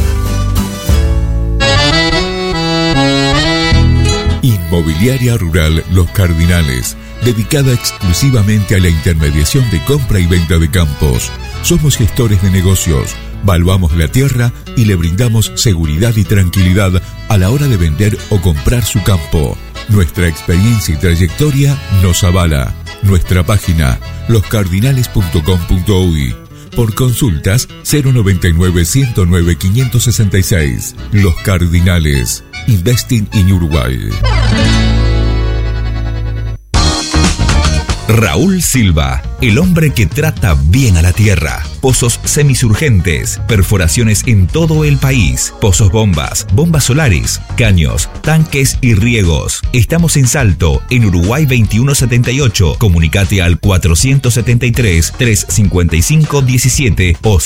Inmobiliaria Rural Los Cardinales, dedicada exclusivamente a la intermediación de compra y venta de campos. Somos gestores de negocios, valuamos la tierra y le brindamos seguridad y tranquilidad a la hora de vender o comprar su campo. Nuestra experiencia y trayectoria nos avala. Nuestra página, loscardinales.com.uy. Por consultas, 099-109-566. Los Cardinales. Investing in Uruguay. Raúl Silva, el hombre que trata bien a la tierra. Pozos semisurgentes, perforaciones en todo el país, pozos bombas, bombas solares, caños, tanques y riegos. Estamos en Salto, en Uruguay 2178. Comunicate al 473-355-17 o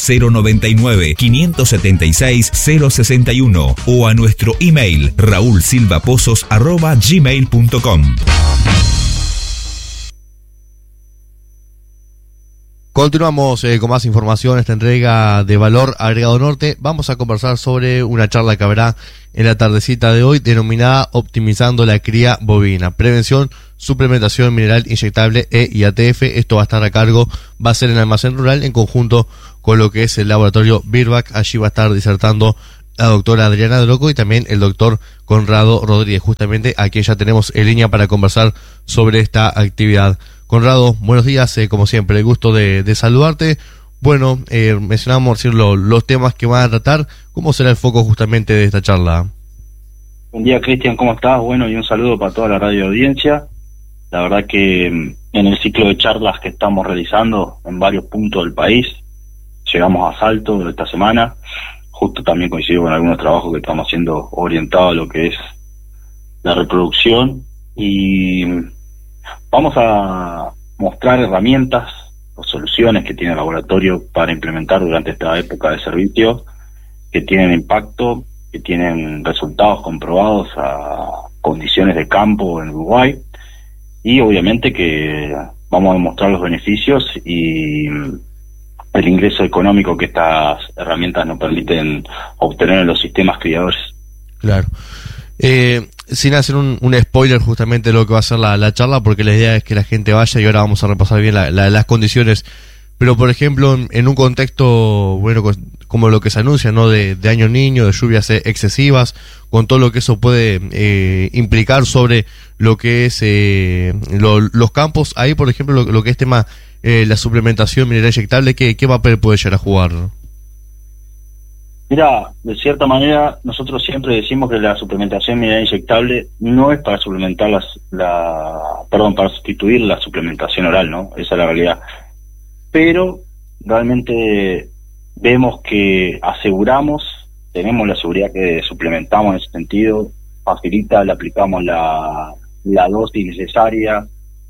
099-576-061 o a nuestro email raulsilvapozos@gmail.com. Continuamos con más información, esta entrega de Valor Agregado Norte. Vamos a conversar sobre una charla que habrá en la tardecita de hoy denominada Optimizando la cría bovina, prevención, suplementación mineral inyectable e IATF. Esto va a estar a cargo, va a ser en el Almacén Rural en conjunto con lo que es el laboratorio Birback. Allí va a estar disertando la doctora Adriana Droco y también el doctor Conrado Rodríguez, justamente a quien ya tenemos en línea para conversar sobre esta actividad. Conrado, buenos días, como siempre, el gusto de saludarte. Bueno, mencionamos los temas que van a tratar. ¿Cómo será el foco justamente de esta charla? Buen día, Cristian, ¿cómo estás? Bueno, y un saludo para toda la radio audiencia. La verdad que en el ciclo de charlas que estamos realizando en varios puntos del país, llegamos a Salto esta semana, justo también coincido con algunos trabajos que estamos haciendo orientados a lo que es la reproducción, y vamos a mostrar herramientas o soluciones que tiene el laboratorio para implementar durante esta época de servicio, que tienen impacto, que tienen resultados comprobados a condiciones de campo en Uruguay, y obviamente que vamos a demostrar los beneficios y el ingreso económico que estas herramientas nos permiten obtener en los sistemas criadores. Claro. Sin hacer un spoiler justamente de lo que va a ser la charla, porque la idea es que la gente vaya y ahora vamos a repasar bien las condiciones. Pero, por ejemplo, en un contexto, bueno, como lo que se anuncia, ¿no? De año niño, de lluvias excesivas, con todo lo que eso puede implicar sobre lo que es los campos. Ahí, por ejemplo, lo que es tema la suplementación mineral inyectable, ¿qué papel puede llegar a jugar? Mira, de cierta manera, nosotros siempre decimos que la suplementación mineral inyectable no es para suplementar para sustituir la suplementación oral, ¿no? Esa es la realidad. Pero realmente vemos que tenemos la seguridad que suplementamos en ese sentido, facilita, le aplicamos la dosis necesaria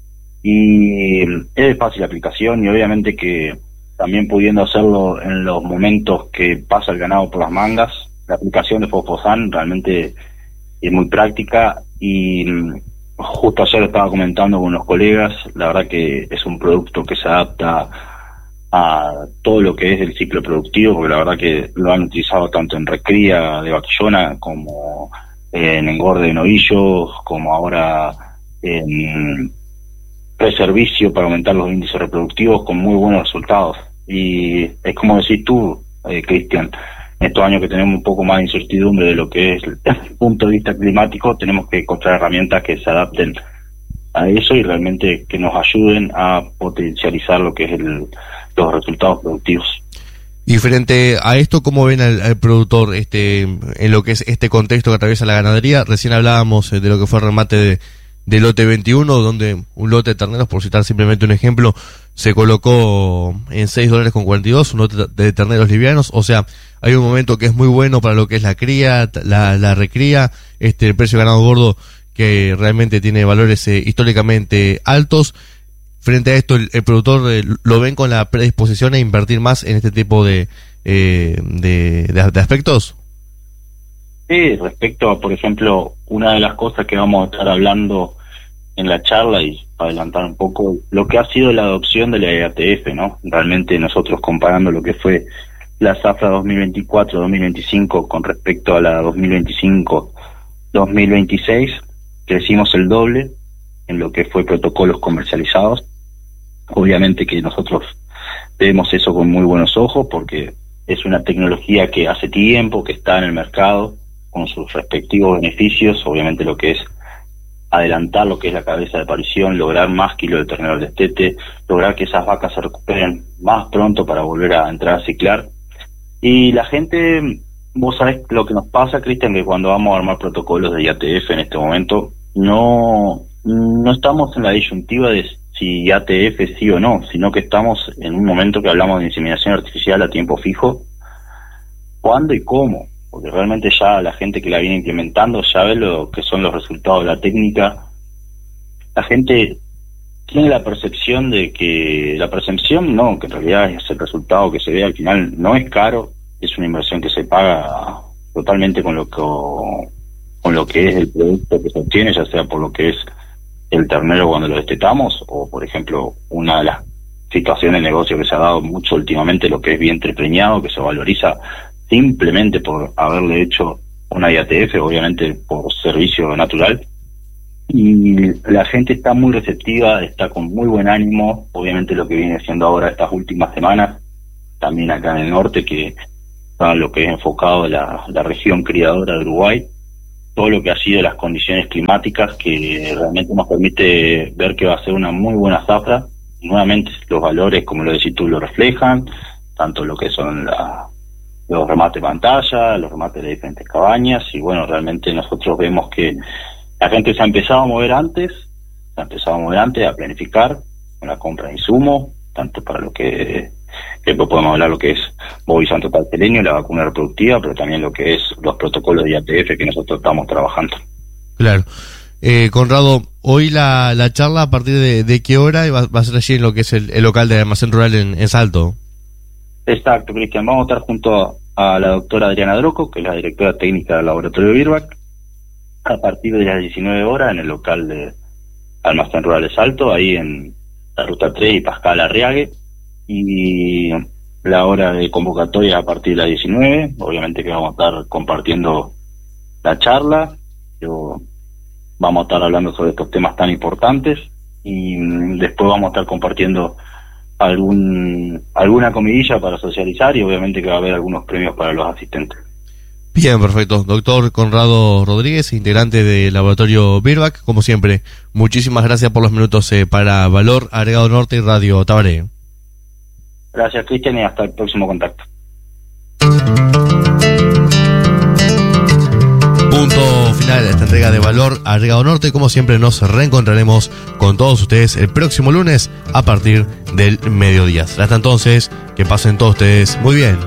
y es de fácil aplicación, y obviamente que también pudiendo hacerlo en los momentos que pasa el ganado por las mangas, la aplicación de Fosfosan realmente es muy práctica, y justo ayer estaba comentando con unos colegas, la verdad que es un producto que se adapta a todo lo que es el ciclo productivo, porque la verdad que lo han utilizado tanto en recría de vaquillona como en engorde de novillos, como ahora en preservicio para aumentar los índices reproductivos con muy buenos resultados. Y es como decís tú, Cristian, en estos años que tenemos un poco más de incertidumbre de lo que es el punto de vista climático, tenemos que encontrar herramientas que se adapten a eso y realmente que nos ayuden a potencializar lo que es los resultados productivos. Y frente a esto, ¿cómo ven al productor en lo que es este contexto que atraviesa la ganadería? Recién hablábamos de lo que fue el remate de lote 21, donde un lote de terneros, por citar simplemente un ejemplo, se colocó en $6.42, un lote de terneros livianos. O sea, hay un momento que es muy bueno para lo que es la cría, la recría, el precio de ganado gordo, que realmente tiene valores históricamente altos. Frente a esto, el productor lo ven con la predisposición a invertir más en este tipo de aspectos. Sí, respecto a, por ejemplo, una de las cosas que vamos a estar hablando en la charla, y para adelantar un poco, lo que ha sido la adopción de la IATF, ¿no? Realmente nosotros comparando lo que fue la zafra 2024-2025 con respecto a la 2025-2026, crecimos el doble en lo que fue protocolos comercializados. Obviamente que nosotros vemos eso con muy buenos ojos, porque es una tecnología que hace tiempo que está en el mercado, con sus respectivos beneficios, obviamente lo que es adelantar lo que es la cabeza de parición, lograr más kilos de ternero al destete, lograr que esas vacas se recuperen más pronto para volver a entrar a ciclar. Y la gente, vos sabés lo que nos pasa, Cristian, que cuando vamos a armar protocolos de IATF en este momento, no estamos en la disyuntiva de si ATF sí o no, sino que estamos en un momento que hablamos de inseminación artificial a tiempo fijo. ¿Cuándo y cómo? Porque realmente ya la gente que la viene implementando ya ve lo que son los resultados de la técnica. La gente tiene la percepción de que, la percepción no, que en realidad es el resultado que se ve al final, no es caro, es una inversión que se paga totalmente con lo que es el producto que se obtiene, ya sea por lo que es el ternero cuando lo destetamos, o por ejemplo una de las situaciones de negocio que se ha dado mucho últimamente, lo que es vientre preñado, que se valoriza simplemente por haberle hecho una IATF, obviamente por servicio natural, y la gente está muy receptiva, está con muy buen ánimo. Obviamente lo que viene siendo ahora estas últimas semanas, también acá en el norte, que está lo que es enfocado la región criadora de Uruguay, todo lo que ha sido las condiciones climáticas, que realmente nos permite ver que va a ser una muy buena zafra. Y nuevamente los valores, como lo decís tú, lo reflejan, tanto lo que son los remates de pantalla, los remates de diferentes cabañas, y bueno, realmente nosotros vemos que la gente se ha empezado a mover antes, a planificar con la compra de insumos, tanto para lo que después podemos hablar lo que es bovino total teleño, la vacuna reproductiva, pero también lo que es los protocolos de IATF que nosotros estamos trabajando. Claro. Conrado, hoy la charla, ¿a partir de qué hora va a ser allí en lo que es el local de Almacén Rural en Salto? Exacto, Cristian. Vamos a estar junto a la doctora Adriana Droco, que es la directora técnica del laboratorio Birbac, a partir de las 19 horas en el local de Almacén Rural de Salto, ahí en la Ruta 3 y Pascal Arriague, y la hora de convocatoria a partir de las 19, obviamente que vamos a estar compartiendo la charla, vamos a estar hablando sobre estos temas tan importantes, y después vamos a estar compartiendo alguna comidilla para socializar, y obviamente que va a haber algunos premios para los asistentes. Bien, perfecto. Doctor Conrado Rodríguez, integrante del laboratorio Birbac, como siempre, muchísimas gracias por los minutos para Valor Agregado Norte y Radio Tabaré. Gracias, Cristian, y hasta el próximo contacto. Punto final de esta entrega de Valor Agregado Norte. Como siempre, nos reencontraremos con todos ustedes el próximo lunes a partir del mediodía. Hasta entonces, que pasen todos ustedes muy bien.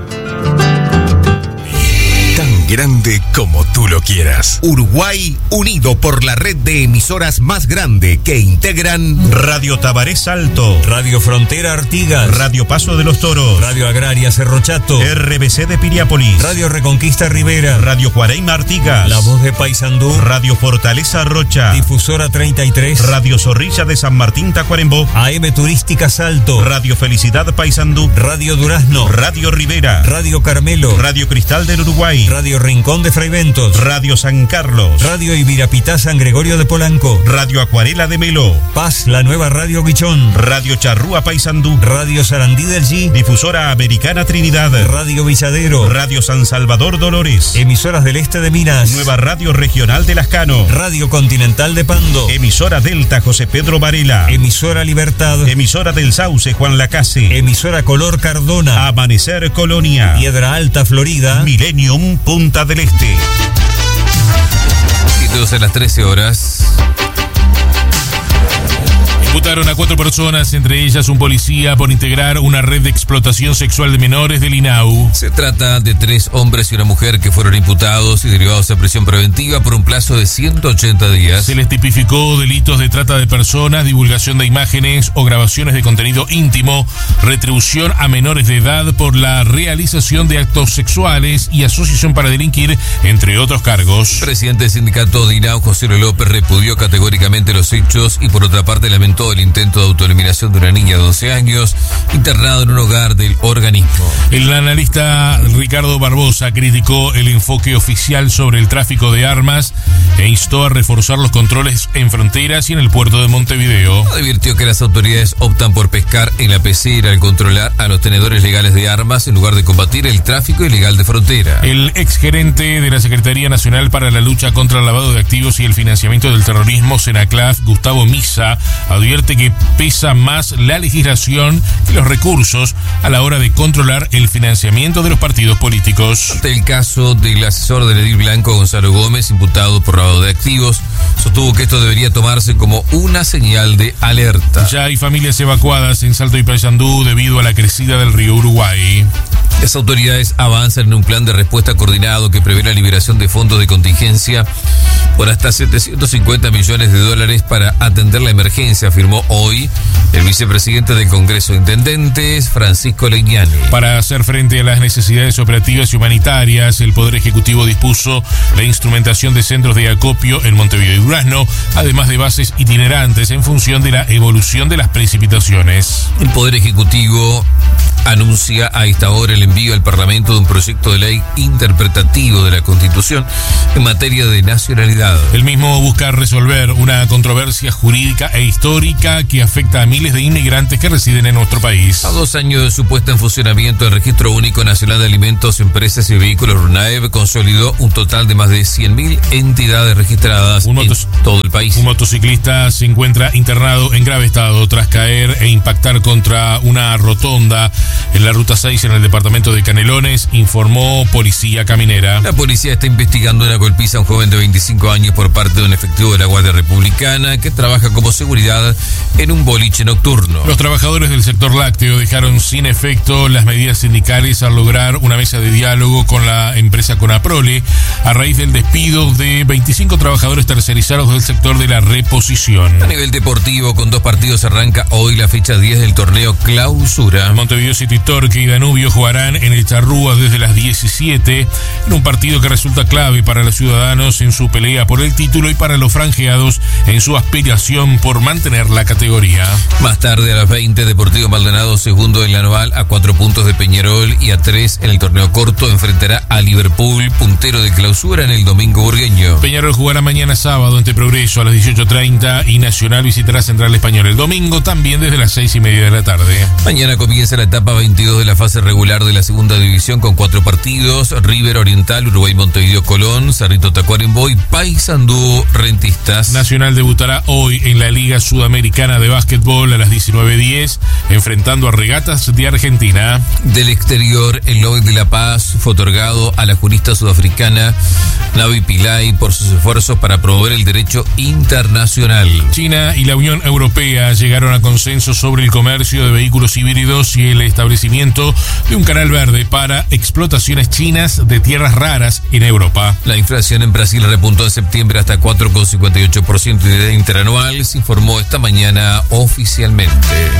Grande como tú lo quieras. Uruguay unido por la red de emisoras más grande que integran Radio Tabaré Salto, Radio Frontera Artigas, Radio Paso de los Toros, Radio Agraria Cerro Chato, RBC de Piriápolis, Radio Reconquista Rivera, Radio Cuareima Artigas, La Voz de Paysandú, Radio Fortaleza Rocha, Difusora 33, Radio Zorrilla de San Martín Tacuarembó, AM Turística Salto, Radio Felicidad Paysandú, Radio Durazno, Radio Rivera, Radio Carmelo, Radio Cristal del Uruguay, Radio Rincón de Fraiventos, Radio San Carlos, Radio Ibirapitá San Gregorio de Polanco, Radio Acuarela de Melo, Paz, la nueva Radio Guichón, Radio Charrúa Paysandú, Radio Sarandí del G, Difusora Americana Trinidad, Radio Villadero, Radio San Salvador Dolores, Emisoras del Este de Minas, Nueva Radio Regional de Lascano, Radio Continental de Pando, Emisora Delta José Pedro Varela, Emisora Libertad, Emisora del Sauce Juan Lacase, Emisora Color Cardona, Amanecer Colonia, Piedra Alta Florida, Millennium Punta del Este. Y todos a las 13 horas. Imputaron a 4 personas, entre ellas un policía, por integrar una red de explotación sexual de menores del INAU. Se trata de 3 hombres y una mujer que fueron imputados y derivados a prisión preventiva por un plazo de 180 días. Se les tipificó delitos de trata de personas, divulgación de imágenes o grabaciones de contenido íntimo, retribución a menores de edad por la realización de actos sexuales y asociación para delinquir, entre otros cargos. El presidente del sindicato de INAU, José Luis López, repudió categóricamente los hechos y por otra parte lamentó el intento de autoeliminación de una niña de 12 años internada en un hogar del organismo. El analista Ricardo Barbosa criticó el enfoque oficial sobre el tráfico de armas e instó a reforzar los controles en fronteras y en el puerto de Montevideo. Advirtió que las autoridades optan por pescar en la pecera al controlar a los tenedores legales de armas en lugar de combatir el tráfico ilegal de frontera. El exgerente de la Secretaría Nacional para la Lucha contra el Lavado de Activos y el Financiamiento del Terrorismo, SENACLAF, Gustavo Misa, advierte advierte que pesa más la legislación que los recursos a la hora de controlar el financiamiento de los partidos políticos. El caso del asesor del edil blanco Gonzalo Gómez, imputado por lavado de activos, sostuvo que esto debería tomarse como una señal de alerta. Ya hay familias evacuadas en Salto y Paysandú debido a la crecida del río Uruguay. Las autoridades avanzan en un plan de respuesta coordinado que prevé la liberación de fondos de contingencia por hasta $750 millones para atender la emergencia, afirmó hoy el vicepresidente del Congreso de Intendentes, Francisco Leñani. Para hacer frente a las necesidades operativas y humanitarias, el Poder Ejecutivo dispuso la instrumentación de centros de acopio en Montevideo y Durazno, además de bases itinerantes en función de la evolución de las precipitaciones. El Poder Ejecutivo anuncia a esta hora el envío al Parlamento de un proyecto de ley interpretativo de la Constitución en materia de nacionalidad. El mismo busca resolver una controversia jurídica e histórica que afecta a miles de inmigrantes que residen en nuestro país. A 2 años de su puesta en funcionamiento, el Registro Único Nacional de Alimentos, Empresas y Vehículos RUNAEV consolidó un total de más de 100.000 entidades registradas en todo el país. Un motociclista se encuentra internado en grave estado tras caer e impactar contra una rotonda en la Ruta 6 en el departamento de Canelones, informó Policía Caminera. La policía está investigando una golpiza a un joven de 25 años por parte de un efectivo de la Guardia Republicana que trabaja como seguridad en un boliche nocturno. Los trabajadores del sector lácteo dejaron sin efecto las medidas sindicales al lograr una mesa de diálogo con la empresa Conaprole a raíz del despido de 25 trabajadores tercerizados del sector de la reposición. A nivel deportivo, con 2 partidos arranca hoy la fecha 10 del torneo Clausura. Montevideo City Torque y Danubio jugarán en el Charrúa desde las 17 en un partido que resulta clave para los ciudadanos en su pelea por el título y para los franjeados en su aspiración por mantener la categoría. Más tarde a las 20, Deportivo Maldonado, segundo en la anual, a 4 puntos de Peñarol y a 3 en el torneo corto, enfrentará a Liverpool, puntero de Clausura, en el domingo burgueño. Peñarol jugará mañana sábado ante Progreso a las 18:30 y Nacional visitará Central Español el domingo, también desde las 6:30 de la tarde. Mañana comienza la etapa 22 de la fase regular de la segunda división con 4 partidos: River Oriental, Uruguay Montevideo Colón, Cerrito Tacuarembó y Paysandú Rentistas. Nacional debutará hoy en la Liga Sudamericana de Básquetbol a las 19:10, enfrentando a Regatas de Argentina. Del exterior, el Nobel de la Paz fue otorgado a la jurista sudafricana Navi Pillay por sus esfuerzos para promover el derecho internacional. China y la Unión Europea llegaron a consenso sobre el comercio de vehículos híbridos y el establecimiento de un canal verde para explotaciones chinas de tierras raras en Europa. La inflación en Brasil repuntó en septiembre hasta 4,58% de interanual, se informó esta mañana oficialmente.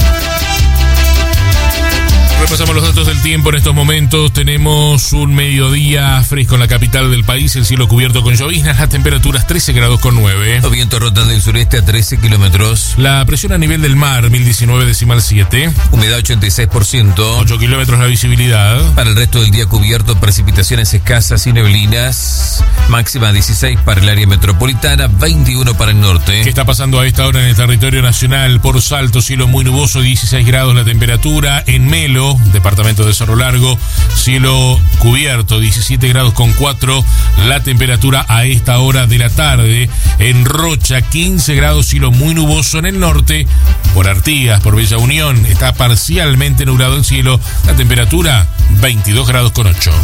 Repasamos los datos del tiempo en estos momentos. Tenemos un mediodía fresco en la capital del país, el cielo cubierto con lloviznas, las temperaturas 13 grados con 9. Los vientos rotan del sureste a 13 kilómetros. La presión a nivel del mar, 1019,7. Humedad 86%. 8 kilómetros la visibilidad. Para el resto del día cubierto, precipitaciones escasas y neblinas. Máxima 16 para el área metropolitana, 21 para el norte. ¿Qué está pasando a esta hora en el territorio nacional? Por Salto, cielo muy nuboso, 16 grados la temperatura. En Melo, departamento de Cerro Largo, cielo cubierto, 17 grados con 4 la temperatura a esta hora de la tarde. En Rocha, 15 grados, cielo muy nuboso en el norte. Por Artigas, por Bella Unión, está parcialmente nublado el cielo, la temperatura 22 grados con 8.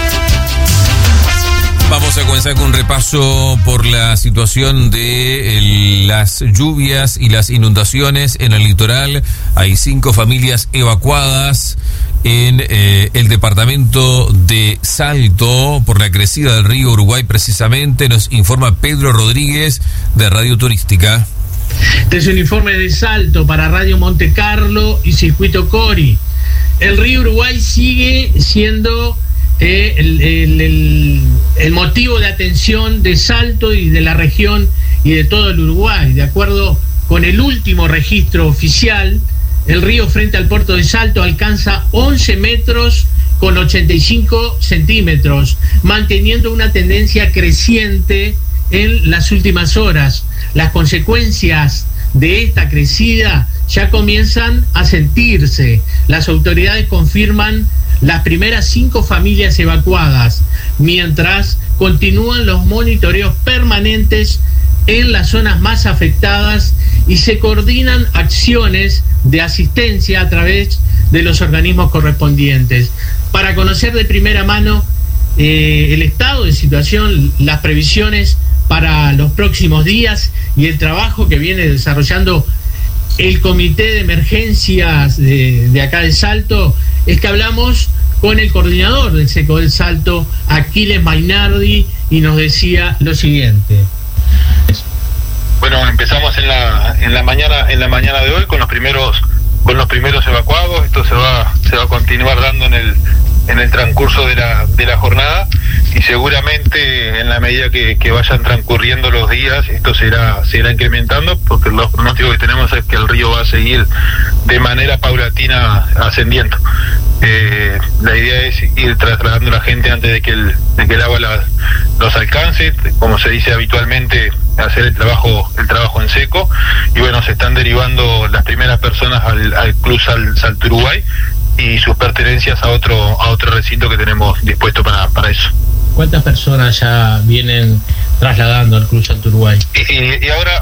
Vamos a comenzar con un repaso por la situación de las lluvias y las inundaciones en el litoral. Hay 5 familias evacuadas en el departamento de Salto por la crecida del río Uruguay, precisamente, nos informa Pedro Rodríguez de Radio Turística. Este es un informe de Salto para Radio Monte Carlo y Circuito Cori. El río Uruguay sigue siendo el motivo de atención de Salto y de la región y de todo el Uruguay. De acuerdo con el último registro oficial, el río frente al puerto de Salto alcanza 11 metros con 85 centímetros, manteniendo una tendencia creciente en las últimas horas. Las consecuencias de esta crecida ya comienzan a sentirse. Las autoridades confirman las primeras 5 familias evacuadas, mientras continúan los monitoreos permanentes en las zonas más afectadas y se coordinan acciones de asistencia a través de los organismos correspondientes. Para conocer de primera mano el estado de situación, las previsiones para los próximos días y el trabajo que viene desarrollando el Comité de Emergencias de acá de Salto, es que hablamos con el coordinador del SECO del Salto, Aquiles Mainardi, y nos decía lo siguiente. Bueno, empezamos en la mañana de hoy con los primeros evacuados. Esto se va a continuar dando en el transcurso de la jornada, y seguramente en la medida que vayan transcurriendo los días esto se irá incrementando, porque los pronósticos que tenemos es que el río va a seguir de manera paulatina ascendiendo. La idea es ir trasladando a la gente antes de que el agua los alcance, como se dice habitualmente, hacer el trabajo en seco. Y bueno, se están derivando las primeras personas al Club Salto Uruguay y sus pertenencias a otro recinto que tenemos dispuesto para eso. ¿Cuántas personas ya vienen trasladando al Club Salto Uruguay? Y ahora